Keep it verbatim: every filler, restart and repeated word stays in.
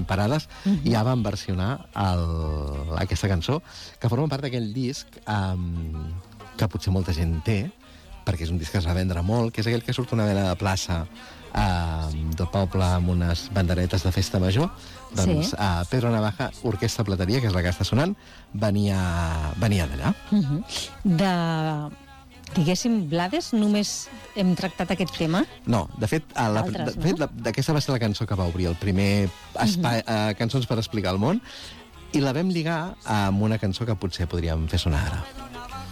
ben parades, uh-huh. i ja van versionar el, aquesta cançó, que forma part d'aquell disc um, que potser molta gent té, perquè és un disc que es va vendre molt, que és aquell que surt una mena de plaça uh, del poble amb unes banderetes de festa major. Doncs sí. uh, Pedro Navaja, Orquestra Plateria, que és la que està sonant, venia, venia d'allà. Uh-huh. De... Diguéssim, Blades, només hem tractat aquest tema? No, de fet, a la, Altres, de fet no? la, aquesta va ser la cançó que va obrir el primer espai, uh-huh. uh, Cançons per explicar el món, i la vam lligar amb una cançó que potser podríem fer sonar ara.